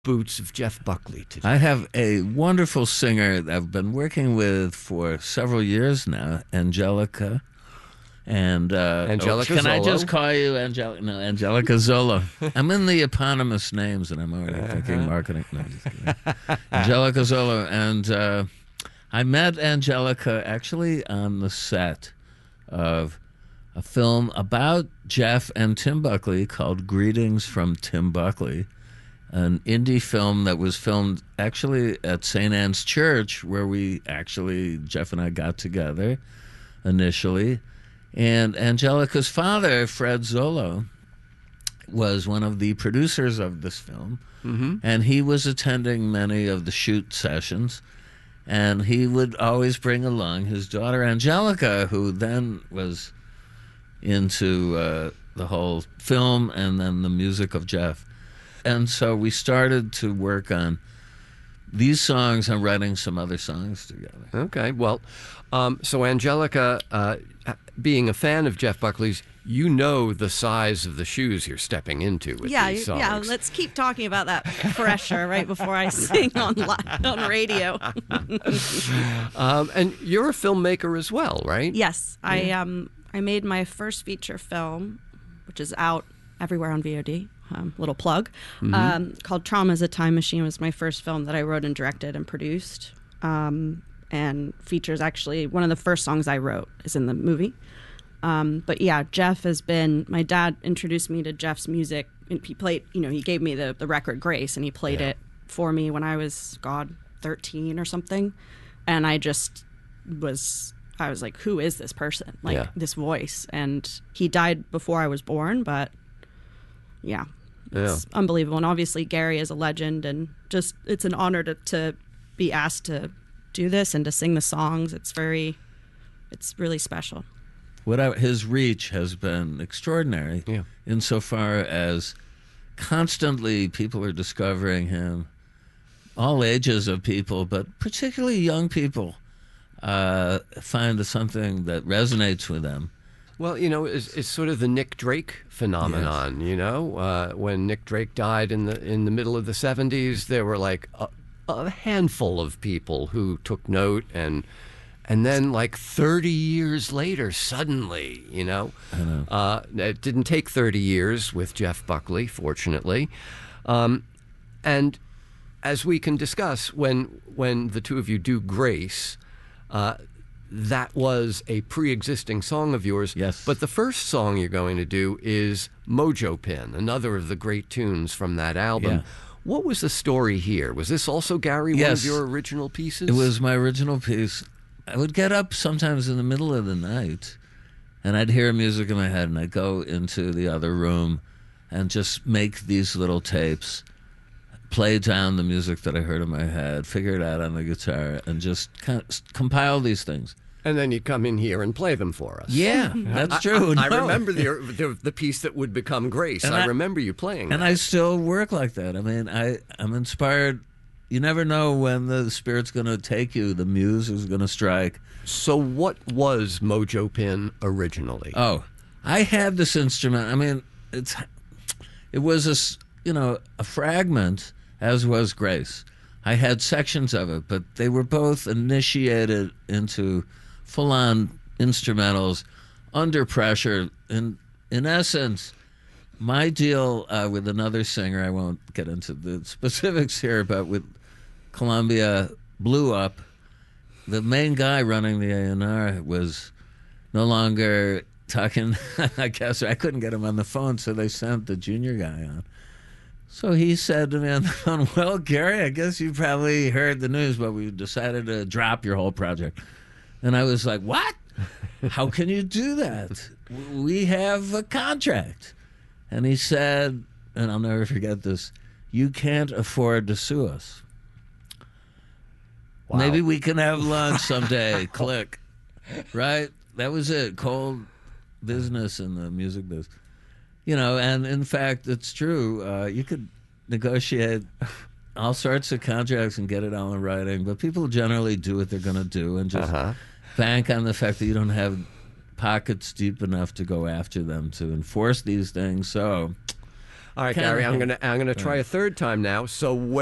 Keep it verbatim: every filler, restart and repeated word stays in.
boots of Jeff Buckley today? I have a wonderful singer that I've been working with for several years now, Angelica. And uh, Angelica oh, can Zolo? I just call you Angelica? No, Angelica Zola. I'm in the eponymous names, and I'm already uh-huh. thinking marketing. No, just kidding. Angelica Zola, and uh, I met Angelica actually on the set of a film about Jeff and Tim Buckley called Greetings from Tim Buckley, an indie film that was filmed actually at Saint Anne's Church, where we actually, Jeff and I got together initially. And Angelica's father, Fred Zolo, was one of the producers of this film, mm-hmm. and he was attending many of the shoot sessions, and he would always bring along his daughter, Angelica, who then was into uh, the whole film and then the music of Jeff. And so we started to work on these songs and writing some other songs together. Okay, well, um, so Angelica, uh, being a fan of Jeff Buckley's, you know the size of the shoes you're stepping into with yeah, these songs. Yeah, let's keep talking about that pressure right before I sing on live, on radio. um, and you're a filmmaker as well, right? Yes, yeah. I um I made my first feature film, which is out everywhere on V O D. Um, little plug, mm-hmm. um, called Trauma is a Time Machine. It was my first film that I wrote and directed and produced, um, and features actually one of the first songs I wrote is in the movie. Um, but yeah, Jeff has been, my dad introduced me to Jeff's music, and he played, you know, he gave me the, the record Grace, and he played yeah. it for me when I was, God, thirteen or something, and I just was, I was like, who is this person? Like, yeah. this voice, and he died before I was born, but yeah. It's yeah. unbelievable. And obviously Gary is a legend, and just it's an honor to, to be asked to do this and to sing the songs. It's very, it's really special. What I, his reach has been extraordinary yeah. insofar as constantly people are discovering him, all ages of people, but particularly young people uh, find something that resonates with them. Well, you know, it's, it's sort of the Nick Drake phenomenon, yes. you know? Uh, when Nick Drake died in the in the middle of the seventies, there were like a, a handful of people who took note, and and then like thirty years later, suddenly, you know? I know. Uh, it didn't take thirty years with Jeff Buckley, fortunately. Um, and as we can discuss, when, when the two of you do Grace, uh, that was a pre-existing song of yours. Yes. But the first song you're going to do is Mojo Pin, another of the great tunes from that album. Yeah. What was the story here? Was this also, Gary, yes. one of your original pieces? It was my original piece. I would get up sometimes in the middle of the night, and I'd hear music in my head, and I'd go into the other room and just make these little tapes, play down the music that I heard in my head, figure it out on the guitar, and just kind of compile these things. And then you come in here and play them for us. Yeah, that's true. I, I, no. I remember the, the the piece that would become Grace. I, I remember you playing And that. I still work like that. I mean, I, I'm inspired. You never know when the Spirit's going to take you, the muse is going to strike. So what was Mojo Pin originally? Oh, I had this instrument. I mean, it's it was a, you know, a fragment, as was Grace. I had sections of it, but they were both initiated into full-on instrumentals under pressure. In in essence, my deal uh, with another singer, I won't get into the specifics here, but with Columbia blew up. The main guy running the A and R was no longer talking, I guess. I couldn't get him on the phone, so they sent the junior guy on. So he said to me on the phone, well, Gary, I guess you probably heard the news, but we decided to drop your whole project. And I was like, what? How can you do that? We have a contract. And he said, and I'll never forget this, you can't afford to sue us. Wow. Maybe we can have lunch someday. Click. Right? That was it. Cold business in the music business. You know, and in fact, it's true. Uh, you could negotiate all sorts of contracts and get it all in writing, but people generally do what they're going to do and just uh-huh. bank on the fact that you don't have pockets deep enough to go after them to enforce these things. So All right, Kinda Gary, I'm hate- gonna I'm gonna try a third time now. So.